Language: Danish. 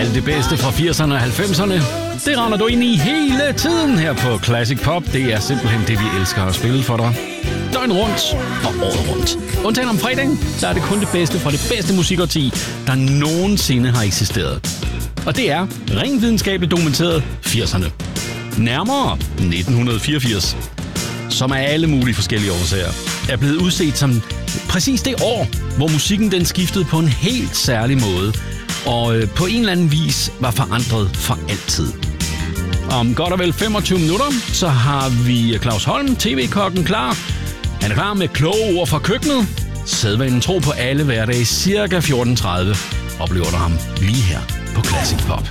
Alt det bedste fra 80'erne og 90'erne, det render du ind i hele tiden her på Classic Pop. Det er simpelthen det, vi elsker at spille for dig. Døgn rundt og året rundt. Undtagen om fredagen, der er det kun det bedste fra det bedste musikårti, der nogensinde har eksisteret. Og det er rent videnskabeligt dokumenteret 80'erne. Nærmere 1984, som af alle mulige forskellige årsager er blevet udset som præcis det år, hvor musikken den skiftede på en helt særlig måde, og på en eller anden vis var forandret for altid. Om godt og vel 25 minutter, så har vi Claus Holm, TV-kokken, klar. Han er klar med kloge ord fra køkkenet. Sædvanen tro på alle hverdage, cirka 14:30, oplever du ham lige her på Classic Pop.